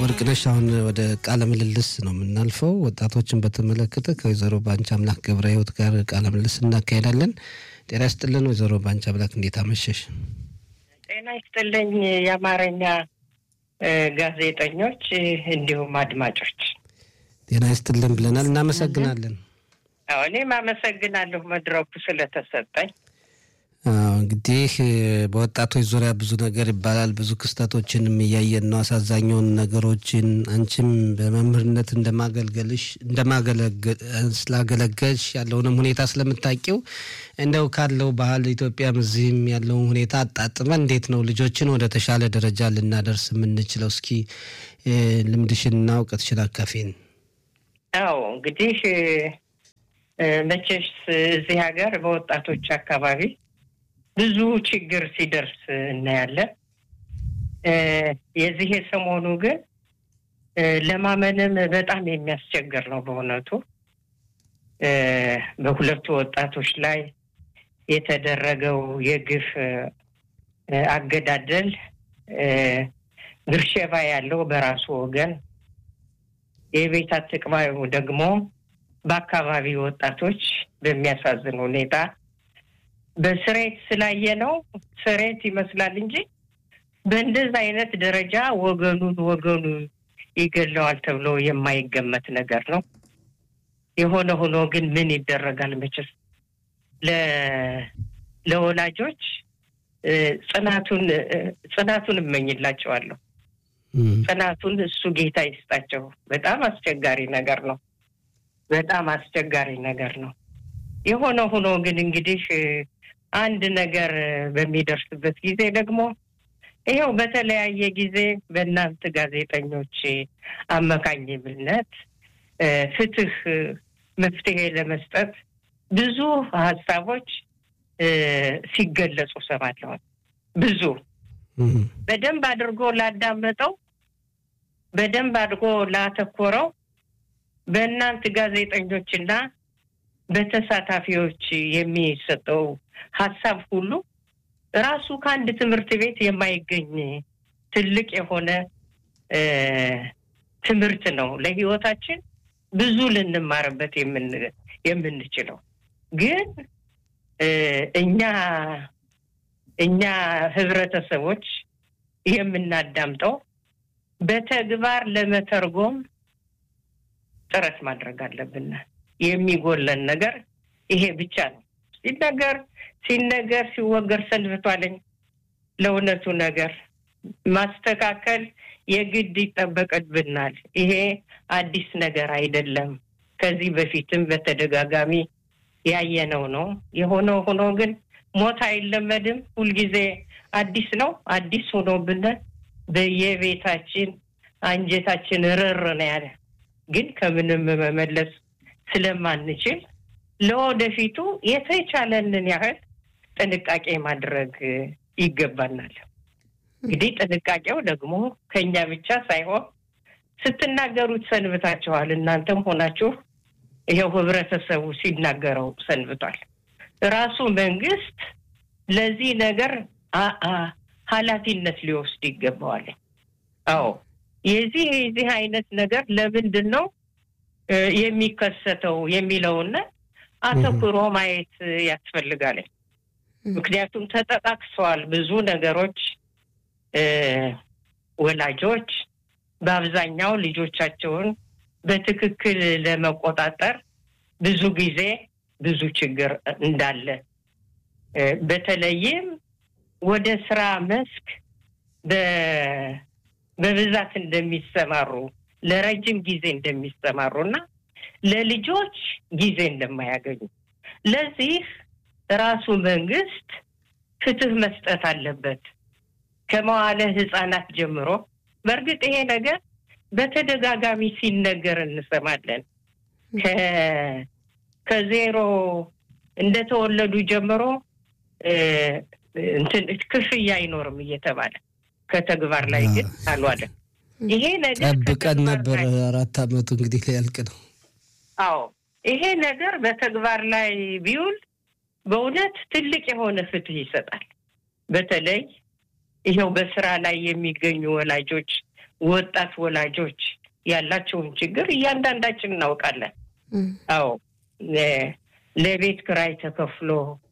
ወርቅነሽ አሁን ወደ ቃለ ምልልስ ነው የምናልፈው። ወጣቶችን በተመለከተ ከወይዘሮ ባንቻ አምላክ ገብረ ሕይወት ጋር ቃለ ምልልስ እናካሄዳለን። ጤና ይስጥልን ወይዘሮ ባንቻ አምላክ፣ እንዴት አመሸሽ? ጤና ይስጥልኝ የአማርኛ ጋዜጠኞች እንዲሁም አድማጮች። ጤና ይስጥልን ብለናል። እናመሰግናለን። እኔም አመሰግናለሁ መድረኩ ስለተሰጠኝ። እንግዲህ በወጣቶች ዙሪያ ብዙ ነገር ይባላል። ብዙ ክስተቶችንም እያየን ነው። አሳዛኙን ነገሮችን አንቺም በመምህርነት ስላገለገልሽ ያለውንም ሁኔታ ስለምታውቂው እንደው ካለው ባህል ኢትዮጵያም እዚህም ያለውን ሁኔታ አጣጥመን እንዴት ነው ልጆችን ወደ ተሻለ ደረጃ ልናደርስ የምንችለው? እስኪ ልምድሽንና እውቀትሽን አካፊን። እንግዲህ መቼስ እዚህ ሀገር በወጣቶች አካባቢ ብዙ ችግር ሲደርስ እናያለን። የዚህ ሰሞኑ ግን ለማመንም በጣም የሚያስቸግር ነው በእውነቱ። በሁለቱ ወጣቶች ላይ የተደረገው የግፍ አገዳደል ግርሸባ ያለው በራሱ ወገን፣ የቤት አጥቅማው ደግሞ በአካባቢ ወጣቶች በሚያሳዝን ሁኔታ በስሬት ስላየነው ስሬት ይመስላል እንጂ በእንደዛ አይነት ደረጃ ወገኑ ይገለዋል ተብሎ የማይገመት ነገር ነው። የሆነ ሆኖ ግን ምን ይደረጋል መቼስ ለወላጆች ጽናቱን እመኝላቸዋለሁ። ጽናቱን እሱ ጌታ ይስጣቸው። በጣም አስቸጋሪ ነገር ነው። የሆነ ሆኖ ግን እንግዲህ አንድ ነገር በሚደርስበት ጊዜ ደግሞ ይሄው በተለያየ ጊዜ በእናንተ ጋዜጠኞች አማካኝነት ፍትህ መፍትሄ ለመስጠት ብዙ ሐሳቦች ሲገለጹ ሰማለሁ። ብዙ በደንብ አድርጎ ላዳመጠው፣ በደንብ አድርጎ ላተኮረው በእናንተ ጋዜጠኞችና በተሳታፊዎች የሚሰጠው ሐሳብ ሁሉ ራሱ ከአንድ ትምህርት ቤት የማይገኝ ትልቅ የሆነ ትምህርት ነው። ለህይወታችን ብዙ ልንማርበት የምንችለው ግን እኛ ህብረተሰቦች የምናዳምጠው በተግባር ለመተርጎም ጥረት ማድረግ አለብን። የሚጎለን ነገር ይሄ ብቻ ነው። ሲነገር ሲወገር ሰንብቷልኝ። ለውነቱ ነገር ማስተካከል የግድ ይጠበቅብናል። ይሄ አዲስ ነገር አይደለም። ከዚህ በፊትም በተደጋጋሚ ያየነው ነው። የሆነው ሆኖ ግን ሞት አይለመድም። ሁሉ ጊዜ አዲስ ነው። አዲስ ሆኖብን በየቤታችን አንጀታችን ርር ነው ያለ። ግን ከምንም መመለስ ስለማንችል ለወደፊቱ የተቻለንን ያህል ጥንቃቄ ማድረግ ይገባናል። እንግዲህ ጥንቃቄው ደግሞ ከኛ ብቻ ሳይሆን ስትናገሩት ሰንብታችኋል። እናንተም ሆናችሁ ይሄው ህብረተሰቡ ሲናገረው ሰንብቷል። ራሱ መንግስት ለዚህ ነገር ኃላፊነት ሊወስድ ይገባዋል። የዚህ አይነት ነገር ለምንድን ነው የሚከሰተው የሚለውና አተኩሮ ማየት ያስፈልጋል። ምክንያቱም ተጠቃቅሰዋል ብዙ ነገሮች። ወላጆች በአብዛኛው ልጆቻቸውን በትክክል ለመቆጣጠር ብዙ ጊዜ ብዙ ችግር እንዳለ፣ በተለይም ወደ ስራ መስክ በብዛት እንደሚሰማሩ፣ ለረጅም ጊዜ እንደሚሰማሩና ለልጆች ጊዜ እንደማያገኙ፣ ለዚህ ራሱ መንግስት ፍትህ መስጠት አለበት ከመዋለ ህፃናት ጀምሮ። በእርግጥ ይሄ ነገር በተደጋጋሚ ሲነገር እንሰማለን። ከዜሮ እንደተወለዱ ጀምሮ ክፍያ አይኖርም እየተባለ ከተግባር ላይ ግን አልዋለ። ይሄ ነገር ጠብቀን ነበር 4 አመቱ እንግዲህ ሊያልቅ ነው። ይሄ ነገር በተግባር ላይ ቢውል በእውነት ትልቅ የሆነ ፍትህ ይሰጣል። በተለይ ይሄው በስራ ላይ የሚገኙ ወላጆች ወጣት ወላጆች ያላቸውን ችግር እያንዳንዳችን እናውቃለን። አዎ ለቤት ክራይ ተከፍሎ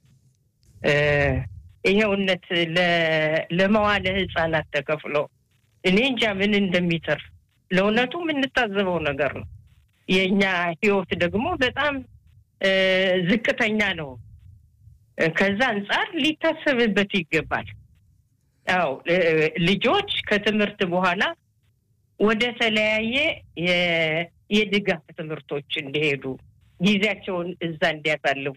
ይሄውነት ለመዋለ ህፃናት ተከፍሎ እኔ እንጃ ምን እንደሚተርፍ ለውነቱ ምን ተታዘበው ነገር ነው። የኛ ህይወት ደግሞ በጣም ዝቅተኛ ነው። ከዛ አንፃር ሊታሰብበት ይገባል። አዎ ልጆች ከትምህርት በኋላ ወደ ተለያየ የድጋፍ ትምህርቶች እንዲሄዱ ጊዜያቸውን እዛ እንዲያሳልፉ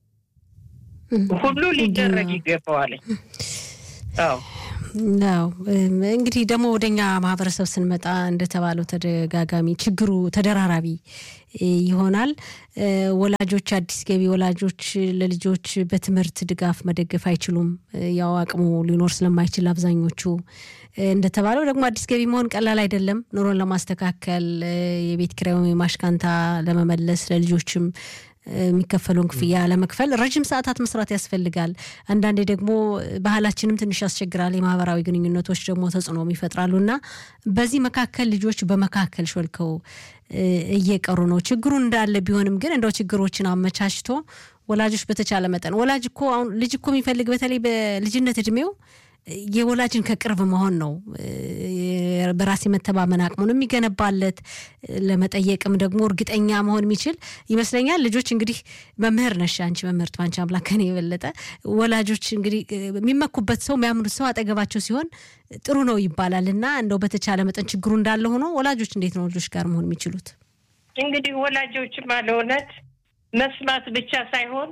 ሁሉ ሊደረግ ይገባዋል። አዎ እንግዲህ ደግሞ ወደኛ ማህበረሰብ ስንመጣ እንደተባለው ተደጋጋሚ ችግሩ ተደራራቢ ይሆናል። ወላጆች አዲስ ገቢ ወላጆች ለልጆች በትምህርት ድጋፍ መደገፍ አይችሉም። ያው አቅሙ ሊኖር ስለማይችል አብዛኞቹ እንደተባለው ደግሞ አዲስ ገቢ መሆን ቀላል አይደለም። ኑሮን ለማስተካከል የቤት ኪራዩን ማሽካንታ ለመመለስ ለልጆችም የሚከፈለውን ክፍያ ለመክፈል ረጅም ሰዓታት መስራት ያስፈልጋል። አንዳንዴ ደግሞ ባህላችንም ትንሽ ያስቸግራል። የማህበራዊ ግንኙነቶች ደግሞ ተጽዕኖ ይፈጥራሉና በዚህ መካከል ልጆች በመካከል ሾልከው እየቀሩ ነው። ችግሩ እንዳለ ቢሆንም ግን እንደው ችግሮችን አመቻችቶ ወላጆች በተቻለ መጠን ወላጅ እኮ አሁን ልጅ እኮ የሚፈልግ በተለይ በልጅነት እድሜው የወላጅን ከቅርብ መሆን ነው። በራስ መተማመን አቅሙን የሚገነባለት ለመጠየቅም ደግሞ እርግጠኛ መሆን የሚችል ይመስለኛል። ልጆች እንግዲህ መምህር ነሽ አንቺ መምህርት ባንቺ አምላክ ከኔ የበለጠ ወላጆች እንግዲህ የሚመኩበት ሰው የሚያምኑት ሰው አጠገባቸው ሲሆን ጥሩ ነው ይባላልና እንደው በተቻለ መጠን ችግሩ እንዳለ ሆኖ ወላጆች እንዴት ነው ልጆች ጋር መሆን የሚችሉት? እንግዲህ ወላጆች ማለት መስማት ብቻ ሳይሆን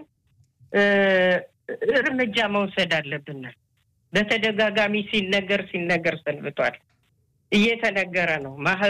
እርምጃ መውሰድ አለብን። በተደጋጋሚ ሲነገር ሰንብቷል። እየተነገረ ነው።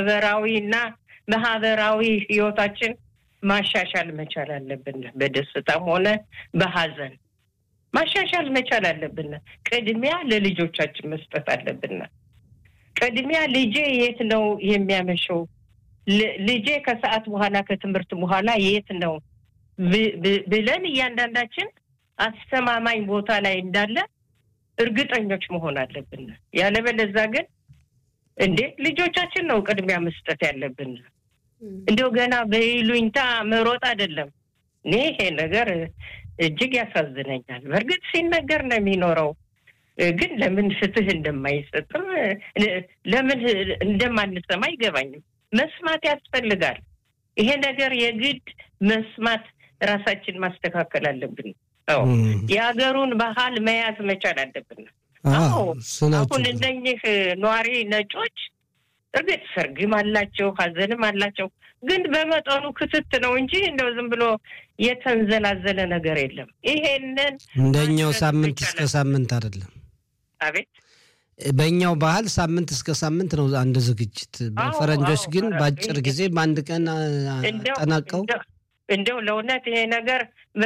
ማህበራዊ ህይወታችን ማሻሻል መቻል አለብን። በደስታም ሆነ በሐዘን ማሻሻል መቻል አለብን። ቅድሚያ ለልጆቻችን መስጠት አለብን። ቅድሚያ ልጄ የት ነው የሚያመሸው? ልጄ ከሰዓት በኋላ ከትምህርት በኋላ የት ነው ብለን እያንዳንዳችን አስተማማኝ ቦታ ላይ እንዳለ እርግጠኞች መሆን አለብን። ያለበለዚያ ግን ልጆቻችን ነው ቅድሚያ መስጠት ያለብን። እንደው ገና በይሉኝታ መሮጥ አይደለም። ይሄ ነገር እጅግ ያሳዝነኛል። በርግጥ ሲነገር ነው የሚኖረው። ግን ለምን ፍትህ እንደማይሰጥ ለምን እንደማንሰማ አይገባኝም። መስማት ያስፈልጋል። ይሄ ነገር የግድ መስማት ራሳችን ማስተካከል አለብን። የሀገሩን ባህል መያዝ መቻል አለብን። አሁን እንደኚህ ኗሪ ነጮች እርግጥ ሰርግም አላቸው ሐዘንም አላቸው። ግን በመጠኑ ክትት ነው እንጂ እንደው ዝም ብሎ የተንዘላዘለ ነገር የለም። ይሄንን እንደኛው ሳምንት እስከ ሳምንት አይደለም። አቤት በእኛው ባህል ሳምንት እስከ ሳምንት ነው አንድ ዝግጅት። በፈረንጆች ግን በአጭር ጊዜ በአንድ ቀን ተናቀው እንደው ለውነት ይሄ ነገር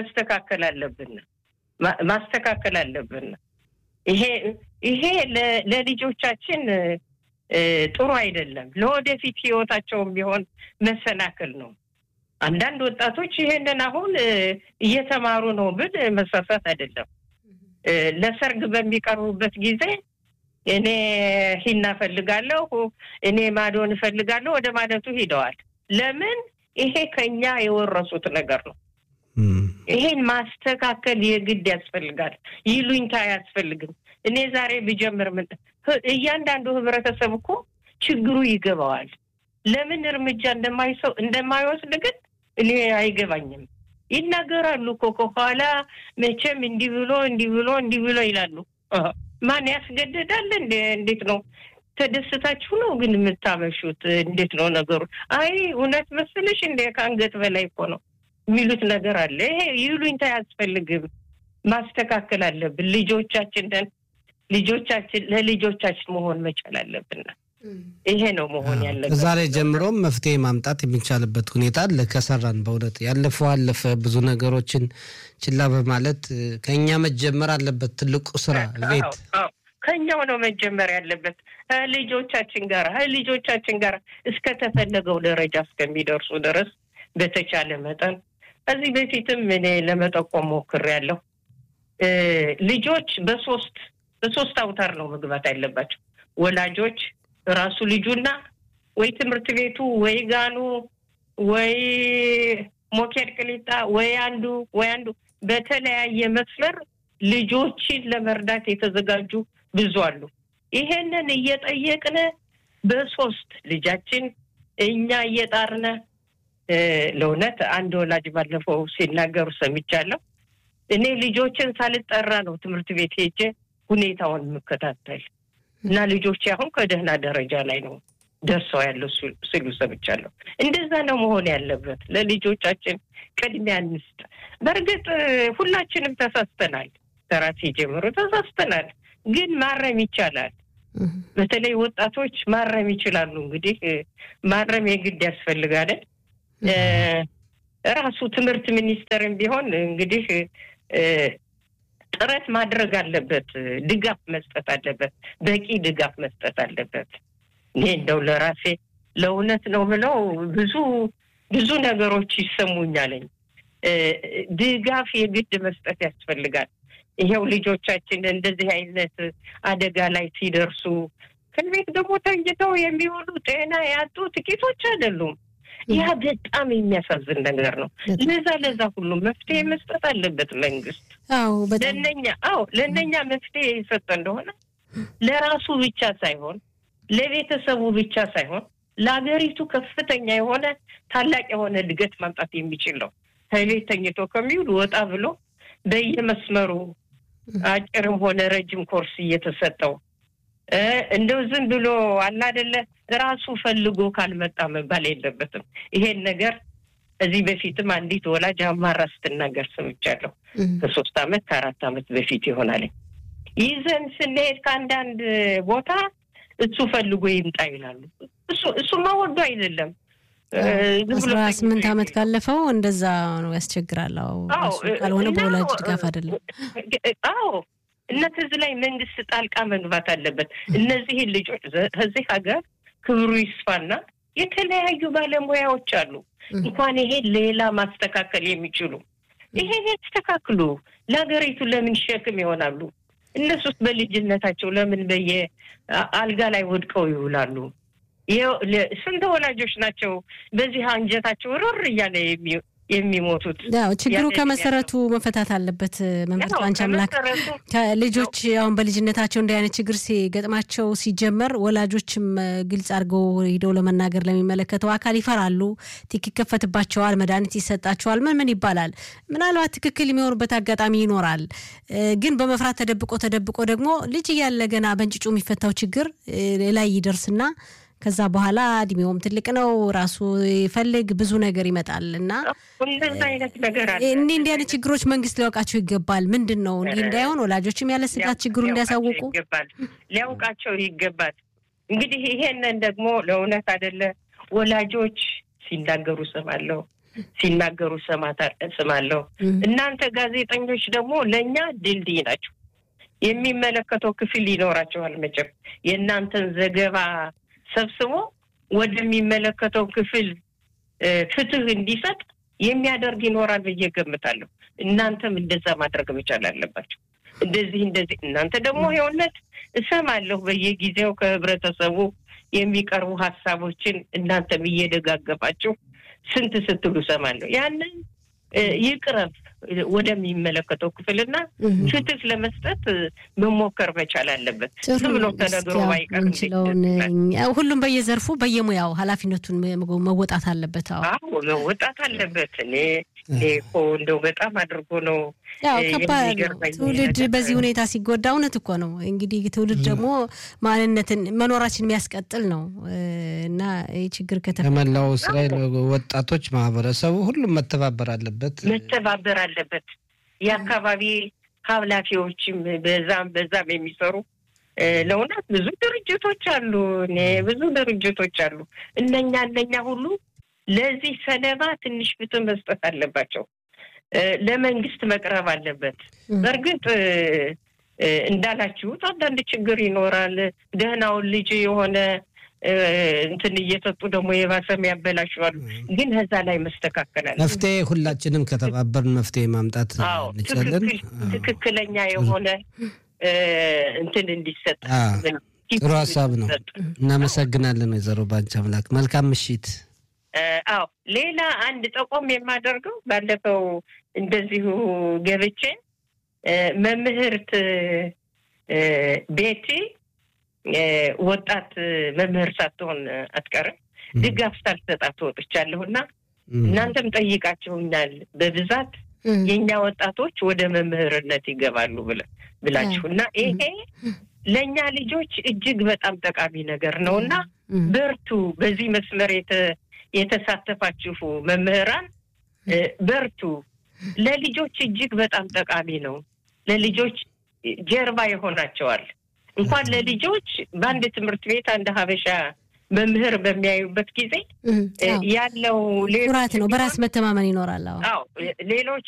ማስተካከል አለብን። ይሄ ለልጆቻችን ጥሩ አይደለም። ለወደፊት ህይወታቸውም ቢሆን መሰናከል ነው። አንዳንድ ወጣቶች ይሄንን አሁን እየተማሩ ነው ብል መሳሳት አይደለም። ለሰርግ በሚቀርቡበት ጊዜ እኔ ሂና ፈልጋለሁ እኔ ማዶን ፈልጋለሁ ወደ ማለቱ ሄደዋል። ለምን? ይሄ ከኛ የወረሱት ነገር ነው። ይሄን ማስተካከል የግድ ያስፈልጋል። ይሉኝታ ያስፈልግም። እኔ ዛሬ ቢጀምር እያንዳንዱ ህብረተሰብ እኮ ችግሩ ይገባዋል። ለምን እርምጃ እንደማይወስድ ግን እኔ አይገባኝም። ይናገራሉ እኮ ከኋላ መቼም እንዲህ ብሎ ይላሉ። ማን ያስገድዳል? እንዴት ነው ተደስታችሁ ነው ግን የምታመሹት? እንዴት ነው ነገሩ? አይ እውነት መስልሽ ከአንገት በላይ እኮ ነው የሚሉት ነገር አለ። ይሄ ይሉኝታ ያስፈልግም። ማስተካከል አለብን። ለልጆቻችን መሆን መቻል አለብን። ይሄ ነው መሆን ያለበት። ዛሬ ጀምሮም መፍትሄ ማምጣት የሚቻልበት ሁኔታ አለ ከሰራን። በእውነት ያለፈ ብዙ ነገሮችን ችላ በማለት ከኛ መጀመር አለበት። ትልቁ ስራ ቤት ከኛው ነው መጀመር ያለበት። ልጆቻችን ጋር እስከ ተፈለገው ደረጃ እስከሚደርሱ ድረስ በተቻለ መጠን እዚህ በፊትም እኔ ለመጠቆም ሞክሬያለሁ። ልጆች በሶስት አውታር ነው መግባት ያለባቸው። ወላጆች፣ ራሱ ልጁና ወይ ትምህርት ቤቱ ወይ ጋኑ ወይ ሞኬር ቅሊጣ ወይ አንዱ በተለያየ መስመር ልጆችን ለመርዳት የተዘጋጁ ብዙ አሉ። ይሄንን እየጠየቅነ በሶስት ልጃችን እኛ እየጣርነ ለውነት አንድ ወላጅ ባለፈው ሲናገሩ ሰምቻለሁ። እኔ ልጆችን ሳልጠራ ነው ትምህርት ቤት ሄጄ ሁኔታውን መከታተል እና ልጆች አሁን ከደህና ደረጃ ላይ ነው ደርሰው ያለው ሲሉ ሰምቻለሁ። እንደዛ ነው መሆን ያለበት። ለልጆቻችን ቅድሚያ እንስጥ። በርግጥ ሁላችንም ተሳስተናል፣ ተራሴ ጀምሮ ተሳስተናል፣ ግን ማረም ይቻላል። በተለይ ወጣቶች ማረም ይችላሉ። እንግዲህ ማረም የግድ ያስፈልጋል። ራሱ ትምህርት ሚኒስቴርም ቢሆን እንግዲህ ጥረት ማድረግ አለበት፣ ድጋፍ መስጠት አለበት፣ በቂ ድጋፍ መስጠት አለበት። እኔ እንደው ለራሴ ለውነት ነው ብለው ብዙ ነገሮች ይሰሙኛል። ድጋፍ የግድ መስጠት ያስፈልጋል። ይሄው ልጆቻችን እንደዚህ አይነት አደጋ ላይ ሲደርሱ ከቤት ደግሞ ተኝተው የሚውሉ ጤና ያጡ ጥቂቶች አይደሉም። ያ በጣም የሚያሳዝን ነገር ነው። ለዛ ሁሉ መፍትሄ መስጠት አለበት መንግስት። ለነኛ መፍትሄ ይሰጥ እንደሆነ ለራሱ ብቻ ሳይሆን ለቤተሰቡ ብቻ ሳይሆን ለሀገሪቱ ከፍተኛ የሆነ ታላቅ የሆነ እድገት ማምጣት የሚችል ነው። ከቤት ተኝቶ ከሚውል ወጣ ብሎ በየመስመሩ አጭርም ሆነ ረጅም ኮርስ እየተሰጠው እንደው ዝም ብሎ አላ አይደለ ራሱ ፈልጎ ካልመጣ መባል የለበትም። ይሄን ነገር እዚህ በፊትም አንዲት ወላጅ አማራ ስትናገር ሰምቻለሁ። ከ3 አመት ከ4 አመት በፊት ይሆናል። ይዘን ስንሄድ ከአንዳንድ ቦታ እሱ ፈልጎ ይምጣ ይላሉ። እሱ ማወዱ አይደለም። 18 አመት ካለፈው እንደዛ ነው ያስቸግራል። እሱ ካልሆነ በወላጅ ድጋፍ አይደለም። እነዚህ ላይ መንግስት ጣልቃ መግባት አለበት። እነዚህ ልጆች ከዚህ ሀገር ክብሩ ይስፋና የተለያዩ ባለሙያዎች አሉ እንኳን ይሄ ሌላ ማስተካከል የሚችሉ ይሄ ተስተካክሉ ለሀገሪቱ ለምን ሸክም ይሆናሉ? እነሱስ በልጅነታቸው ለምን አልጋ ላይ ወድቀው ይውላሉ? ስንት ወላጆች ናቸው በዚህ አንጀታቸው ሮር እያለ የሚሞቱት? ችግሩ ከመሰረቱ መፈታት አለበት። መምህር አንቺ አምላክ ልጆች አሁን በልጅነታቸው እንደ አይነት ችግር ሲገጥማቸው ሲጀመር ወላጆችም ግልጽ አድርገው ሄደው ለመናገር ለሚመለከተው አካል ይፈራሉ። ይከፈትባቸዋል፣ መድኃኒት ይሰጣቸዋል፣ ምን ይባላል። ምናልባት ትክክል የሚሆኑበት አጋጣሚ ይኖራል። ግን በመፍራት ተደብቆ ደግሞ ልጅ እያለ ገና በእንጭጩ የሚፈታው ችግር ላይ ይደርስና ከዛ በኋላ እድሜውም ትልቅ ነው ራሱ ይፈልግ ብዙ ነገር ይመጣልና እንደዛ አይነት ነገር አለ። እንዲህ አይነት ችግሮች መንግስት ሊያውቃቸው ይገባል። ምንድነው እንዲህ እንዳይሆን ወላጆችም ያለ ስጋት ችግሩን እንዲያሳውቁ ሊያውቃቸው ይገባል። እንግዲህ ይሄንን ደግሞ ለውነት አይደለ ወላጆች ሲናገሩ ሰማለሁ። እናንተ ጋዜጠኞች ደግሞ ለኛ ድልድይ ናችሁ። የሚመለከተው ክፍል ይኖራችኋል። መቼም የእናንተን ዘገባ ሰብስቦ ወደሚመለከተው ክፍል ፍትህ እንዲሰጥ የሚያደርግ ይኖራል ብዬ ገምታለሁ። እናንተም እንደዛ ማድረግ መቻል አለባችሁ። እንደዚህ እናንተ ደግሞ የሆነት እሰማለሁ በየጊዜው ከህብረተሰቡ የሚቀርቡ ሐሳቦችን እናንተም እየደጋገፋችሁ ስንት ስትሉ ሰማለሁ። ያንን ይቅረብ ወደሚመለከተው ክፍልና ፍትህ ለመስጠት መሞከር መቻል አለበት። ዝምሎ ተነግሮ ባይቀር ሁሉም በየዘርፉ በየሙያው ኃላፊነቱን መወጣት አለበት። መወጣት አለበት። እኔ እንደው በጣም አድርጎ ነው ከባድ ትውልድ በዚህ ሁኔታ ሲጎዳ እውነት እኮ ነው። እንግዲህ ትውልድ ደግሞ ማንነትን መኖራችን የሚያስቀጥል ነው እና ችግር ከመላው እስራኤል ወጣቶች ማህበረሰቡ ሁሉም መተባበር አለበት። የአካባቢ ኃላፊዎችም በዛም የሚሰሩ ለውነት ብዙ ድርጅቶች አሉ። እነኛ ሁሉ ለዚህ ሰለባ ትንሽ ፍትህ መስጠት አለባቸው። ለመንግስት መቅረብ አለበት። በርግጥ እንዳላችሁት አንዳንድ ችግር ይኖራል። ደህናውን ልጅ የሆነ እንትን እየሰጡ ደግሞ የባሰም ያበላሽዋል። ግን ከዛ ላይ መስተካከል አለ። መፍትሄ ሁላችንም ከተባበርን መፍትሄ ማምጣት እንችላለን። ትክክለኛ የሆነ እንትን እንዲሰጥ ጥሩ ሐሳብ ነው። እናመሰግናለን ወይዘሮ ባንቺ አምላክ። መልካም ምሽት። አዎ ሌላ አንድ ጠቆም የማደርገው ባለፈው እንደዚሁ ገብቼ መምህርት ቤቲ ወጣት መምህር ሳትሆን አትቀርም ድጋፍ ሳልሰጣት ወጥቻለሁና እናንተም ጠይቃችሁኛል በብዛት የኛ ወጣቶች ወደ መምህርነት ይገባሉ ብላችሁና ይሄ ለኛ ልጆች እጅግ በጣም ጠቃሚ ነገር ነውና በርቱ። በዚህ መስመር የተሳተፋችሁ መምህራን በርቱ። ለልጆች እጅግ በጣም ጠቃሚ ነው። ለልጆች ጀርባ ይሆናቸዋል። እንኳን ለልጆች በአንድ ትምህርት ቤት አንድ ሀበሻ መምህር በሚያዩበት ጊዜ ያለው ኩራት ነው፣ በራስ መተማመን ይኖራል። አዎ ሌሎች